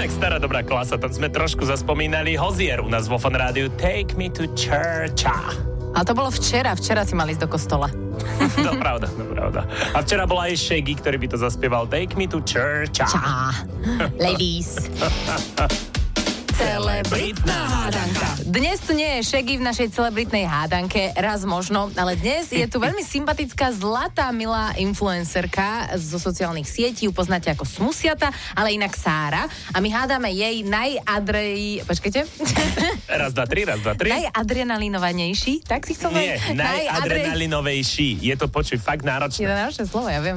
Inak stará dobrá klasa, tam sme trošku zaspomínali Hozier u nás vo Fan Rádiu. Take me to church. A to bolo včera si mal ísť do kostola. To pravda. A včera bola aj Shaggy, ktorý by to zaspieval. Take me to church. Ladies. Celebritná hádanka. Dnes tu nie je Shaggy v našej celebritnej hádanke, raz možno, ale dnes je tu veľmi sympatická, zlatá, milá influencerka zo sociálnych sietí, ju poznáte ako Smusiata, ale inak Sára. A my hádame jej počkajte. Raz, dva, tri. Najadrenalinovanejší, tak si chcel Nie, najadrenalinovejší. Je to, počuj, fakt náročné. Je to náročné slovo, ja viem.